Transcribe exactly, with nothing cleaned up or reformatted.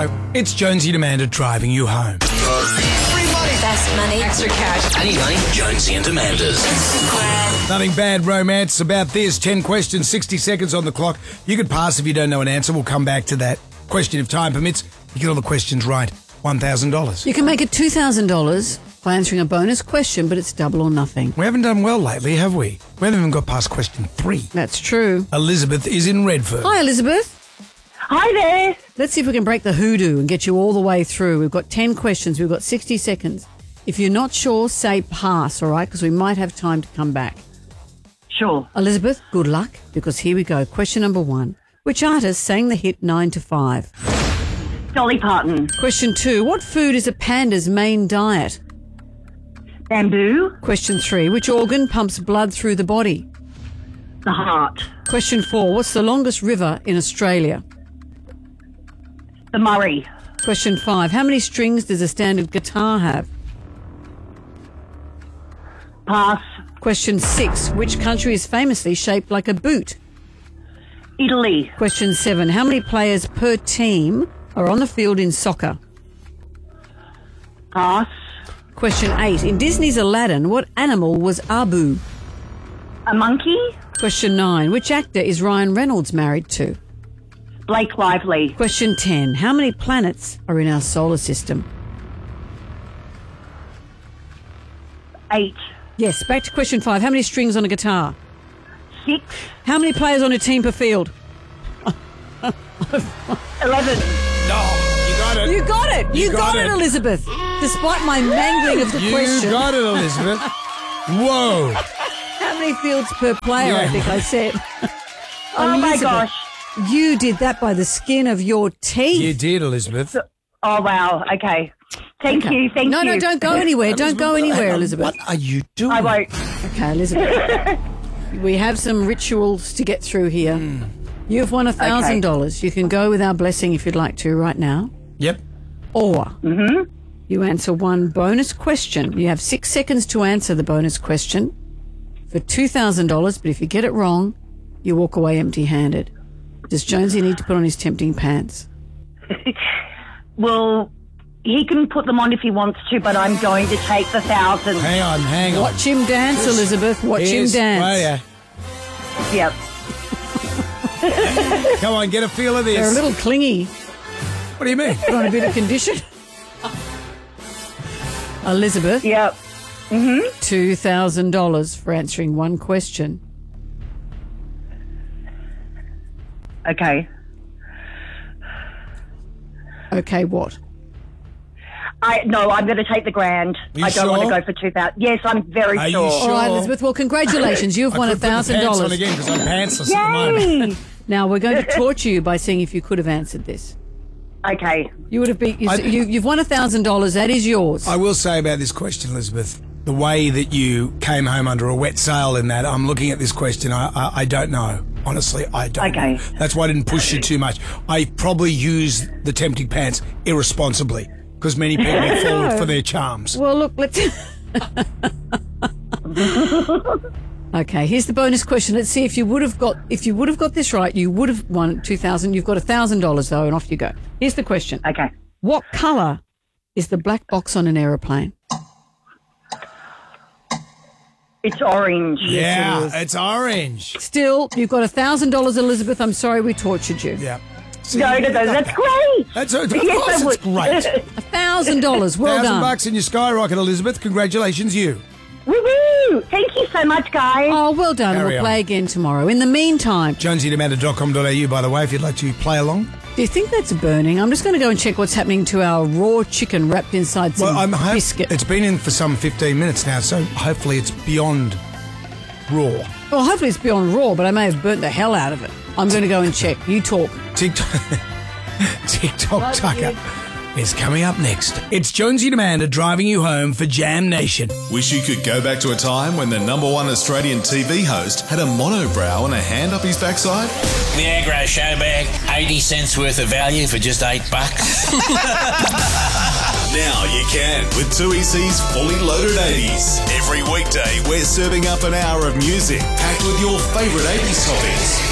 Hello, it's Jonesy and Amanda driving you home. Free money. Best money. Extra cash. Any money. Jonesy and Amanda's. Nothing bad romance about this. ten questions, sixty seconds on the clock. You could pass if you don't know an answer. We'll come back to that. Question if time permits. You get all the questions right. one thousand dollars. You can make it two thousand dollars by answering a bonus question, but it's double or nothing. We haven't done well lately, have we? We haven't even got past question three. That's true. Elizabeth is in Redford. Hi, Elizabeth. Hi there. Let's see if we can break the hoodoo and get you all the way through. We've got ten questions. We've got sixty seconds. If you're not sure, say pass, all right? Because we might have time to come back. Sure. Elizabeth, good luck, because here we go. Question number one. Which artist sang the hit nine to five? Dolly Parton. Question two. What food is a panda's main diet? Bamboo. Question three. Which organ pumps blood through the body? The heart. Question four. What's the longest river in Australia? The Murray. Question five. How many strings does a standard guitar have? Pass. Question six. Which country is famously shaped like a boot? Italy. Question seven. How many players per team are on the field in soccer? Pass. Question eight. In Disney's Aladdin, what animal was Abu? A monkey. Question nine. Which actor is Ryan Reynolds married to? Blake Lively. Question ten. How many planets are in our solar system? Eight. Yes. Back to question five. How many strings on a guitar? Six. How many players on a team per field? Eleven. No, you got it. You got it. You, You got, got it, it. Elizabeth. Despite my mangling of the You question. got it, Elizabeth. Whoa. How many fields per player, I Yeah. think I said. Oh my Elizabeth, gosh. You did that by the skin of your teeth. You did, Elizabeth. Oh wow. Okay. Thank Okay. you. Thank no, you. No, don't go anywhere. Don't go anywhere, Elizabeth. What are you doing? I won't. Okay, Elizabeth. We have some rituals to get through here. Mm. You've won one thousand dollars. You can go with our blessing if you'd like to right now. Yep. Or Mm-hmm. you answer one bonus question. You have six seconds to answer the bonus question for two thousand dollars, but if you get it wrong, you walk away empty-handed. Does Jonesy need to put on his tempting pants? Well, he can put them on if he wants to, but I'm going to take the thousand. Hang on, hang on. Watch him dance, Elizabeth. Watch Here's- him dance. Oh, yeah. Yep. Come on, get a feel of this. They're a little clingy. What do you mean? Put on a bit of condition. Elizabeth, Yep. two thousand dollars for answering one question. Okay. Okay, what? I no, I'm going to take the grand. You I don't sure? want to go for two thousand. Yes, I'm very Are you sure. sure? All right, Elizabeth. Well, congratulations. You've I won could put the one thousand pants on dollars. again because I'm pantsless at the moment. Yay! Now, we're going to torture you by seeing if you could have answered this. Okay. You would have been. You, I- you, you've won one thousand dollars. That is yours. I will say about this question, Elizabeth, the way that you came home under a wet sail in that, I'm looking at this question, I, I, I don't know. Honestly, I don't Okay. know. That's why I didn't push you too much. I probably used the tempting pants irresponsibly because many people have fallen for their charms. Well, look, let's... Okay, here's the bonus question. Let's see if you would have got if you would have got this right, you would have won two thousand dollars. You've got one thousand dollars, though, and off you go. Here's the question. Okay. What colour is the black box on an aeroplane? It's orange. Yeah, it is. it's orange. Still, you've got one thousand dollars, Elizabeth. I'm sorry we tortured you. Yeah. See, No, no, no. That's great. That's of Yes, course I it's would. great. one thousand dollars. Well Thousand done. bucks in your skyrocket, Elizabeth. Congratulations, you. Woohoo! Thank you so much, guys. Oh, well done. Carry We'll on. play again tomorrow. In the meantime, jonesy and amanda dot com dot a u, by the way, if you'd like to play along. do you think that's burning? I'm just going to go and check what's happening to our raw chicken wrapped inside some Well, I'm ho- biscuit. It's been in for some fifteen minutes now, so hopefully it's beyond raw. Well, hopefully it's beyond raw, but I may have burnt the hell out of it. I'm going to go and check. You talk. TikTok, TikTok Tucker is coming up next. It's Jonesy and Amanda driving you home for Jam Nation. Wish you could go back to a time when the number one Australian T V host had a monobrow and a hand up his backside? The aggro show bag, eighty cents worth of value for just eight bucks. Now you can with two E C's Fully Loaded eighties. Every weekday, we're serving up an hour of music packed with your favourite eighties topics.